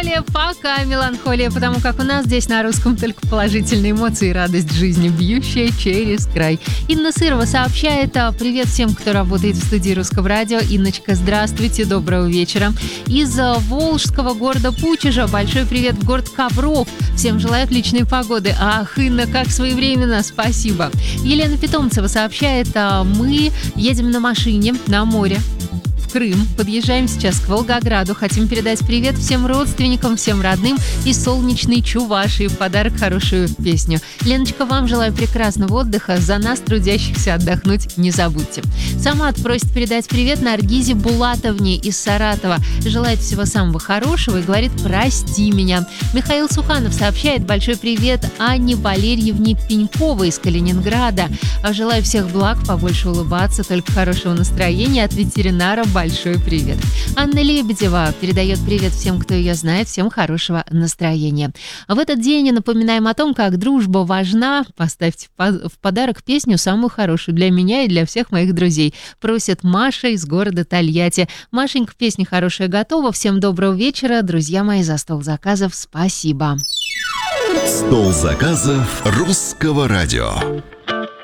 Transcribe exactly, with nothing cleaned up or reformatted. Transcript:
Меланхолия, пока меланхолия, потому как у нас здесь на русском только положительные эмоции и радость жизни, бьющая через край. Инна Сырова сообщает: привет всем, кто работает в студии Русского радио. Инночка, здравствуйте, доброго вечера. Из волжского города Пучежа большой привет в город Ковров. Всем желаю отличной погоды. Ах, Инна, как своевременно, спасибо. Елена Питомцева сообщает: мы едем на машине на море в Крым. Подъезжаем сейчас к Волгограду. Хотим передать привет всем родственникам, всем родным из солнечной Чувашии. В подарок хорошую песню. Леночка, вам желаю прекрасного отдыха. За нас, трудящихся, отдохнуть не забудьте. Самат просит передать привет Наргизе Булатовне из Саратова. Желает всего самого хорошего и говорит: прости меня. Михаил Суханов сообщает: большой привет Анне Валерьевне Пеньковой из Калининграда. Желаю всех благ, побольше улыбаться, только хорошего настроения. От ветеринара большой привет. Анна Лебедева передает привет всем, кто ее знает, всем хорошего настроения. В этот день напоминаем о том, как дружба важна. Поставьте в подарок песню самую хорошую для меня и для всех моих друзей. Просит Маша из города Тольятти. Машенька, песня хорошая готова. Всем доброго вечера, друзья мои, за стол заказов. Спасибо. Стол заказов Русского радио.